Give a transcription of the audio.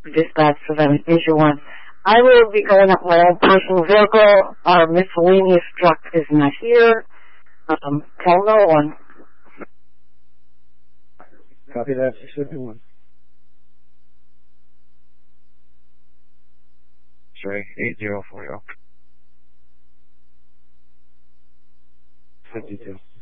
dispatch for them, issue 1. I will be going up my own personal vehicle. Our miscellaneous truck is not here. Tell no one. Copy that, 651. Sorry, 8040. 52.